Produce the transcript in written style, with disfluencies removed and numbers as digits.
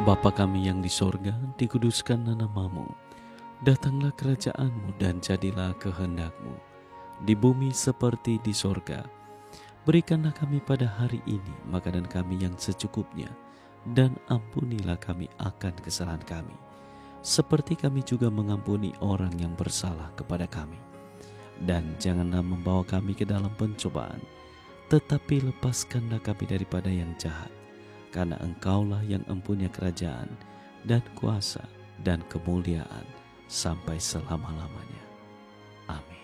Bapa kami yang di sorga, dikuduskanlah namamu. Datanglah kerajaanmu dan jadilah kehendakmu, di bumi seperti di sorga. Berikanlah kami pada hari ini makanan kami yang secukupnya, dan ampunilah kami akan kesalahan kami, seperti kami juga mengampuni orang yang bersalah kepada kami. Dan janganlah membawa kami ke dalam pencobaan, tetapi lepaskanlah kami daripada yang jahat. Karena Engkaulah yang empunya kerajaan dan kuasa dan kemuliaan sampai selama-lamanya. Amin.